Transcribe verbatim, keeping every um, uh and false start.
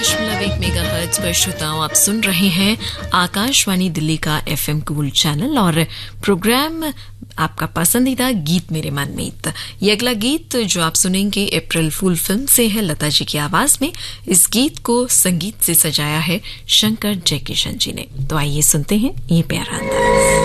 दशमलव एक मेगाहर्ट्ज पर श्रोताओं आप सुन रहे हैं आकाशवाणी दिल्ली का एफएम कूल चैनल और प्रोग्राम आपका पसंदीदा गीत मेरे मनमीत। ये अगला गीत जो आप सुनेंगे अप्रैल फूल फिल्म से है, लता जी की आवाज में। इस गीत को संगीत से सजाया है शंकर जयकिशन जी ने। तो आइए सुनते हैं ये प्यारा अंदाज।